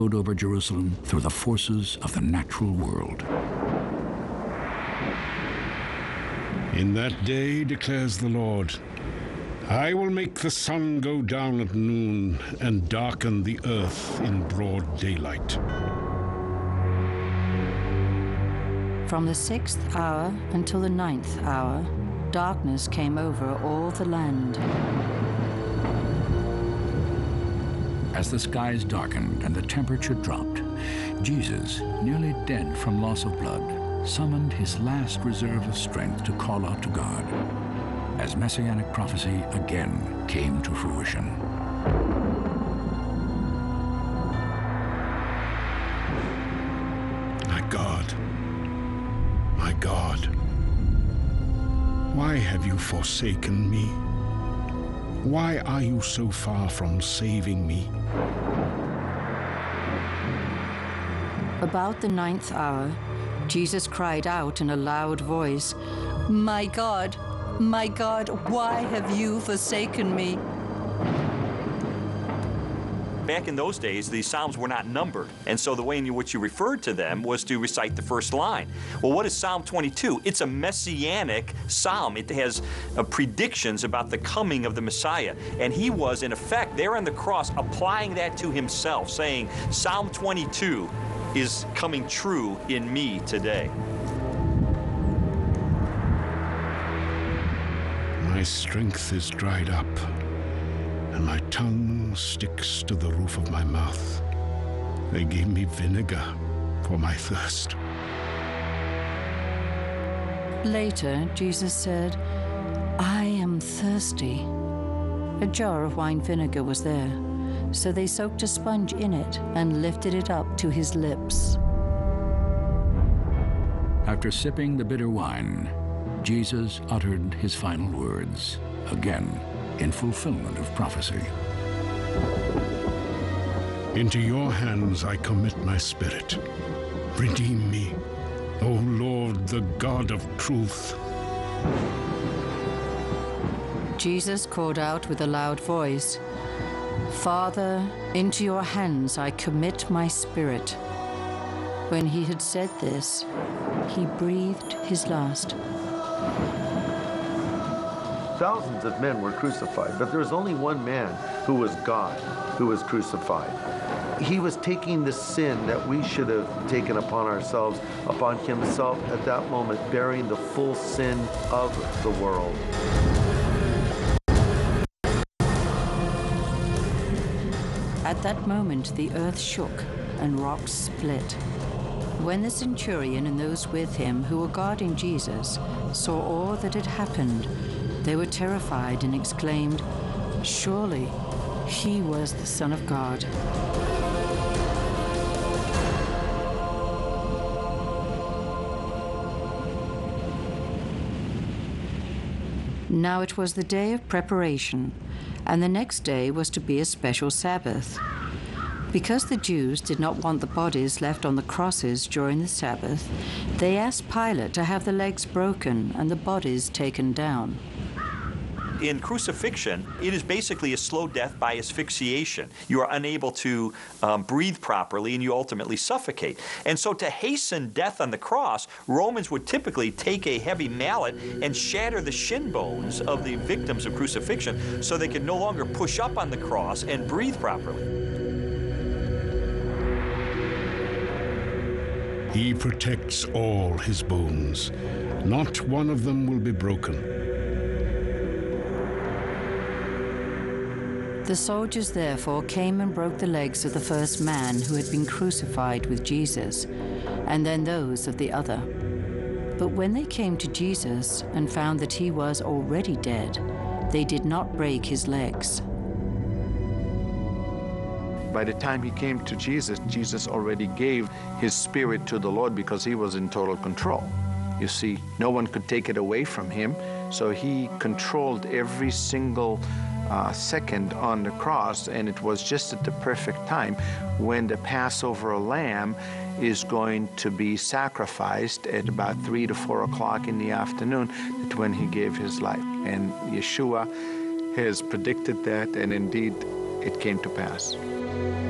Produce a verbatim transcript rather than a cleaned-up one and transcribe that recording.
over Jerusalem through the forces of the natural world. In that day, declares the Lord, I will make the sun go down at noon and darken the earth in broad daylight. From the sixth hour until the ninth hour, darkness came over all the land. As the skies darkened and the temperature dropped, Jesus, nearly dead from loss of blood, summoned his last reserve of strength to call out to God, as messianic prophecy again came to fruition. My God, my God, why have you forsaken me? Why are you so far from saving me? About the ninth hour, Jesus cried out in a loud voice, My God, my God, why have you forsaken me? Back in those days, these psalms were not numbered, and so the way in which you referred to them was to recite the first line. Well, what is Psalm twenty-two? It's a messianic psalm. It has uh, predictions about the coming of the Messiah, and he was, in effect, there on the cross, applying that to himself, saying, Psalm twenty-two is coming true in me today. My strength is dried up, and my tongue sticks to the roof of my mouth. They gave me vinegar for my thirst. Later, Jesus said, I am thirsty. A jar of wine vinegar was there, so they soaked a sponge in it and lifted it up to his lips. After sipping the bitter wine, Jesus uttered his final words, again in fulfillment of prophecy. Into your hands I commit my spirit. Redeem me, O Lord, the God of truth. Jesus called out with a loud voice, Father, into your hands I commit my spirit. When he had said this, he breathed his last. Thousands of men were crucified, but there was only one man who was God, who was crucified. He was taking the sin that we should have taken upon ourselves, upon himself at that moment, bearing the full sin of the world. At that moment, the earth shook and rocks split. When the centurion and those with him who were guarding Jesus saw all that had happened, they were terrified and exclaimed, Surely he was the Son of God. Now it was the day of preparation, and the next day was to be a special Sabbath. Because the Jews did not want the bodies left on the crosses during the Sabbath, they asked Pilate to have the legs broken and the bodies taken down. In crucifixion, it is basically a slow death by asphyxiation. You are unable to um, breathe properly, and you ultimately suffocate. And so to hasten death on the cross, Romans would typically take a heavy mallet and shatter the shin bones of the victims of crucifixion so they could no longer push up on the cross and breathe properly. He protects all his bones. Not one of them will be broken. The soldiers therefore came and broke the legs of the first man who had been crucified with Jesus, and then those of the other. But when they came to Jesus and found that he was already dead, they did not break his legs. By the time he came to Jesus, Jesus already gave his spirit to the Lord because he was in total control. You see, no one could take it away from him, so he controlled every single uh, second on the cross, and it was just at the perfect time when the Passover lamb is going to be sacrificed at about three to four o'clock in the afternoon, that's when he gave his life. And Yeshua has predicted that, and indeed it came to pass.